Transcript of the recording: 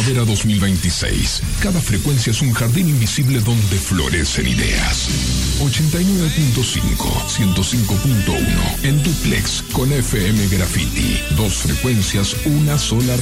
Primavera 2026. Cada frecuencia es un jardín invisible donde florecen ideas. 89.5, 105.1 en duplex con FM Graffiti. 2 frecuencias, una sola